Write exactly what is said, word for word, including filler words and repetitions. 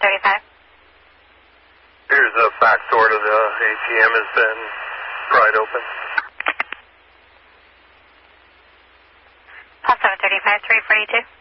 thirty-five. Here's a fax order. The A T M has been pried open. Pulse seven thirty-five, three forty-two.